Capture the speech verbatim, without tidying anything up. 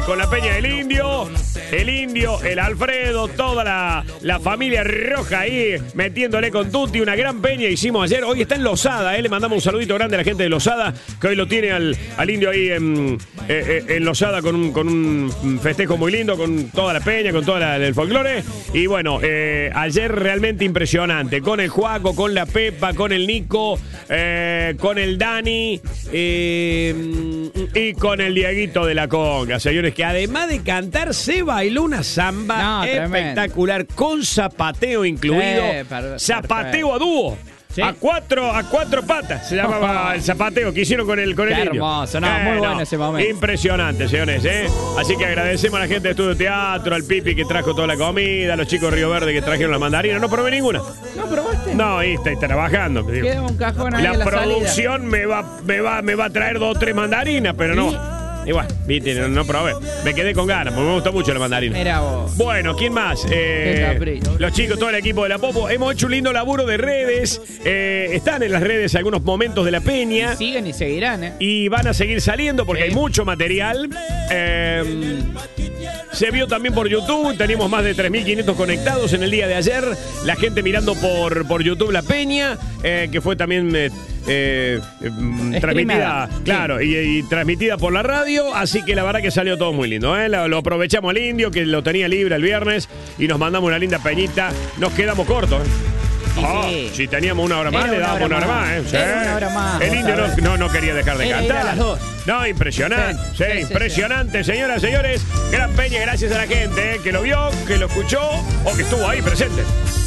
Con la Peña del Indio, el Indio, el Alfredo, toda la, la familia roja ahí metiéndole con Tutti, una gran peña hicimos ayer. Hoy está en Losada, ¿eh? Le mandamos un saludito grande a la gente de Losada, que hoy lo tiene al, al Indio ahí en, eh, en Losada con un, con un festejo muy lindo, con toda la peña, con todo el folclore. Y bueno, eh, ayer realmente impresionante, con el Juaco, con la Pepa, con el Nico, eh, con el Dani eh, y con el Dieguito de la Conga, señores, que además de cantar se bailó una samba no, espectacular, tremendo. con zapateo incluido, Sí, per- zapateo a dúo. ¿Sí? A cuatro, a cuatro patas se llamaba el zapateo que hicieron con el con el Qué Indio. hermoso, no, muy bueno ese momento. Impresionante, señores, ¿eh? Así que agradecemos a la gente de Estudio Teatro, al Pipi que trajo toda la comida, a los chicos de Río Verde que trajeron las mandarinas. No probé ninguna. ¿No probaste? No, ahí está, está trabajando. Digo. Queda un cajón ahí La en la producción me va, me va, me va a traer dos o tres mandarinas, pero no. Igual, viste, no, no probé. Me quedé con ganas, porque me gusta mucho la mandarina. Mira vos. Bueno, ¿quién más? Eh, los chicos, todo el equipo de la Popo. Hemos hecho un lindo laburo de redes. Eh, están en las redes algunos momentos de la peña. Y siguen y seguirán, ¿eh? Y van a seguir saliendo porque Sí. hay mucho material. Eh, se vio también por YouTube. Tenemos más de tres mil quinientos conectados en el día de ayer. La gente mirando por, por YouTube La Peña, eh, que fue también eh, eh, eh, transmitida, claro, sí. y, y transmitida por la radio. Así que la verdad que salió todo muy lindo, ¿eh? Lo, lo aprovechamos al Indio, que lo tenía libre el viernes, y nos mandamos una linda peñita. Nos quedamos cortos, ¿eh? Oh, sí. Si teníamos una hora más, Era le dábamos una hora más, más ¿eh? Sí. Una hora más, el Indio no, no, no quería dejar de Era cantar. a las dos. No, impresionante. Sí, Sí, sí, impresionante, sí. Señoras, señores. Gran peña, gracias a la gente, ¿eh? Que lo vio, que lo escuchó o que estuvo ahí presente.